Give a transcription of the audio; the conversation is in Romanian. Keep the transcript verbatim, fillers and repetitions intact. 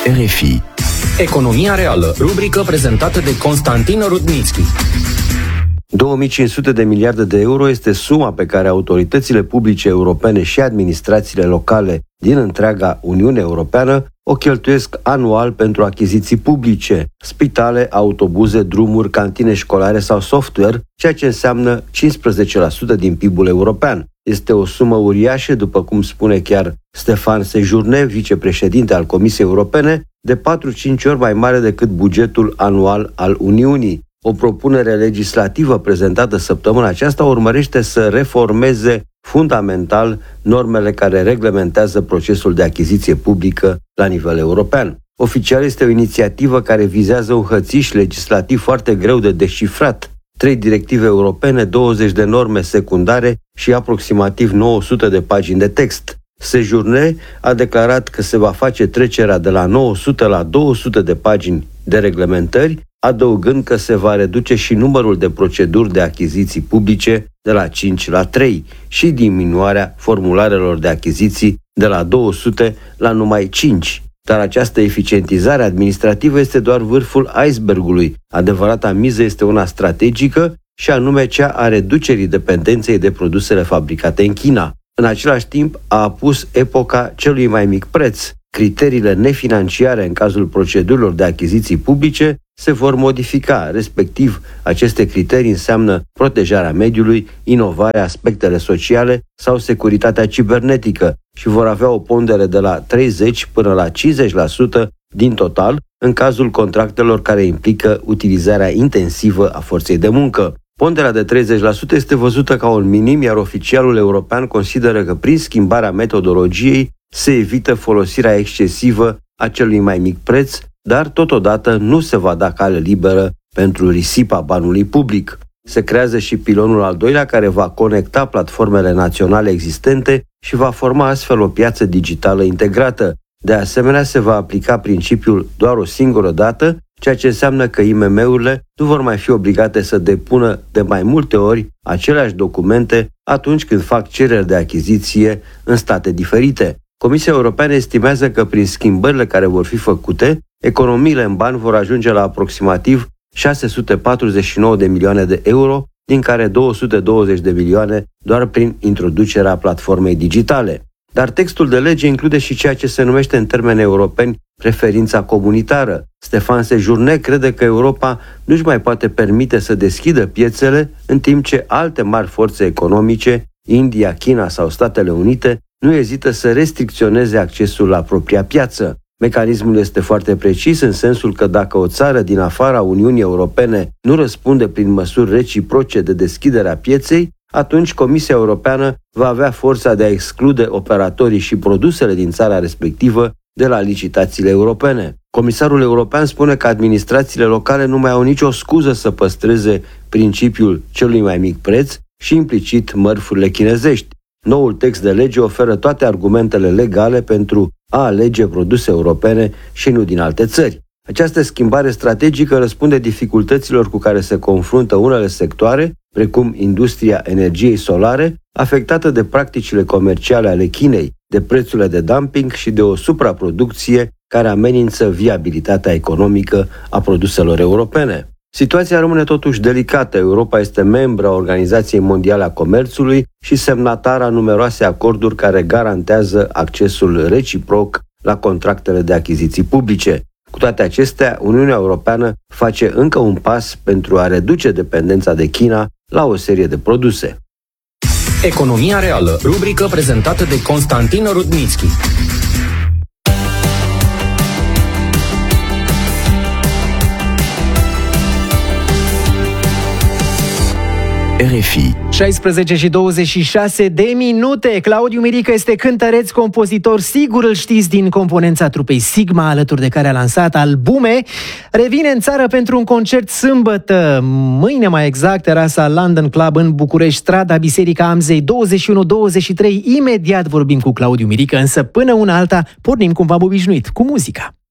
R F I. Economia reală, rubrică prezentată de Constantin Rudnitsky. două mii cinci sute de miliarde de euro este suma pe care autoritățile publice europene și administrațiile locale din întreaga Uniune Europeană o cheltuiesc anual pentru achiziții publice, spitale, autobuze, drumuri, cantine școlare sau software, ceea ce înseamnă cincisprezece la sută din P I B-ul european. Este o sumă uriașă, după cum spune chiar Stéphane Séjourné, vicepreședinte al Comisiei Europene, de patru-cinci ori mai mare decât bugetul anual al Uniunii. O propunere legislativă prezentată săptămâna aceasta urmărește să reformeze fundamental normele care reglementează procesul de achiziție publică la nivel european. Oficial este o inițiativă care vizează un hățiș legislativ foarte greu de descifrat. Trei directive europene, douăzeci de norme secundare și aproximativ nouă sute de pagini de text. Séjourné a declarat că se va face trecerea de la nouă sute la două sute de pagini de reglementări, adăugând că se va reduce și numărul de proceduri de achiziții publice de la cinci la trei și diminuarea formularelor de achiziții de la două sute la numai cinci. Dar această eficientizare administrativă este doar vârful icebergului. Adevărata miză este una strategică și anume cea a reducerii dependenței de produsele fabricate în China. În același timp, a apus epoca celui mai mic preț. Criteriile nefinanciare în cazul procedurilor de achiziții publice se vor modifica, respectiv aceste criterii înseamnă protejarea mediului, inovarea, aspectele sociale sau securitatea cibernetică și vor avea o pondere de la treizeci până la cincizeci la sută din total în cazul contractelor care implică utilizarea intensivă a forței de muncă. Ponderea de treizeci la sută este văzută ca un minim, iar oficialul european consideră că prin schimbarea metodologiei se evită folosirea excesivă a celui mai mic preț, dar totodată nu se va da cale liberă pentru risipa banului public. Se creează și pilonul al doilea care va conecta platformele naționale existente și va forma astfel o piață digitală integrată. De asemenea, se va aplica principiul doar o singură dată, ceea ce înseamnă că I M M-urile nu vor mai fi obligate să depună de mai multe ori aceleași documente atunci când fac cereri de achiziție în state diferite. Comisia Europeană estimează că prin schimbările care vor fi făcute, economiile în bani vor ajunge la aproximativ șase sute patruzeci și nouă de milioane de euro, din care două sute douăzeci de milioane doar prin introducerea platformei digitale. Dar textul de lege include și ceea ce se numește în termeni europeni preferința comunitară. Stéphane Séjourné crede că Europa nu-și mai poate permite să deschidă piețele, în timp ce alte mari forțe economice, India, China sau Statele Unite, nu ezită să restricționeze accesul la propria piață. Mecanismul este foarte precis în sensul că dacă o țară din afara Uniunii Europene nu răspunde prin măsuri reciproce de deschidere a pieței, atunci Comisia Europeană va avea forța de a exclude operatorii și produsele din țara respectivă de la licitațiile europene. Comisarul european spune că administrațiile locale nu mai au nicio scuză să păstreze principiul celui mai mic preț și implicit mărfurile chinezești. Noul text de lege oferă toate argumentele legale pentru a alege produse europene și nu din alte țări. Această schimbare strategică răspunde dificultăților cu care se confruntă unele sectoare, precum industria energiei solare, afectată de practicile comerciale ale Chinei, de prețurile de dumping și de o supraproducție care amenință viabilitatea economică a produselor europene. Situația rămâne totuși delicată. Europa este membră a Organizației Mondiale a Comerțului și semnatară a numeroase acorduri care garantează accesul reciproc la contractele de achiziții publice. Cu toate acestea, Uniunea Europeană face încă un pas pentru a reduce dependența de China la o serie de produse. Economia reală, rubrică prezentată de Constantin Rudnitsky. R F I. șaisprezece și douăzeci și șase de minute. Claudiu Mirică este cântăreț, compozitor, sigur îl știți din componența trupei Sigma, alături de care a lansat albume. Revine în țară pentru un concert sâmbătă, mâine mai exact, terasa London Club în București, strada Biserica Amzei, douăzeci și unu douăzeci și trei. Imediat vorbim cu Claudiu Mirică, însă până una alta pornim cum v-am obișnuit, cu muzica.